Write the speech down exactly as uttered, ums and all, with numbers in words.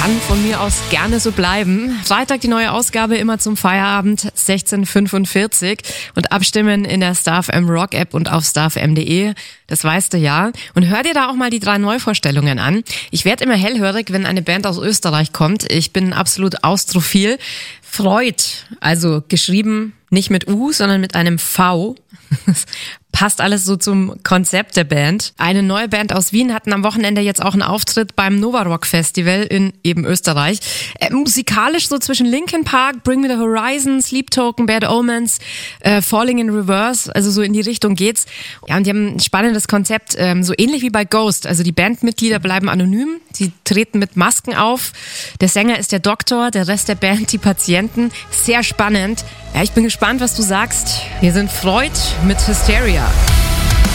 Kann von mir aus gerne so bleiben. Freitag die neue Ausgabe, immer zum Feierabend, sechzehn Uhr fünfundvierzig. Und abstimmen in der Star F M Rock App und auf star f m punkt d e. Das weißt du ja. Und hör dir da auch mal die drei Neuvorstellungen an. Ich werde immer hellhörig, wenn eine Band aus Österreich kommt. Ich bin absolut austrophil. Freud, also geschrieben nicht mit U, sondern mit einem V. Passt alles so zum Konzept der Band. Eine neue Band aus Wien hatten am Wochenende jetzt auch einen Auftritt beim Nova Rock Festival in eben Österreich. Äh, musikalisch so zwischen Linkin Park, Bring Me the Horizon, Sleep Token, Bad Omens, äh, Falling in Reverse, also so in die Richtung geht's. Ja, und die haben ein spannendes Konzept, ähm, so ähnlich wie bei Ghost. Also die Bandmitglieder bleiben anonym, sie treten mit Masken auf. Der Sänger ist der Doktor, der Rest der Band die Patienten. Sehr spannend. Ja, ich bin gespannt, was du sagst. Wir sind Freud mit Hysteria.